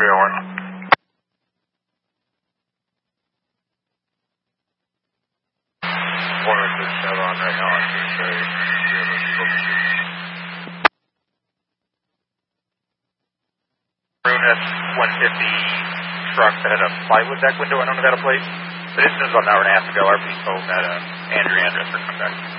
301. 106 on right now, I'm going to say, Maroon S-150 truck that had a plywood deck window. I don't know if that a plate. But as soon as about an hour and a half ago, our police folks had Andrew Andress for contact.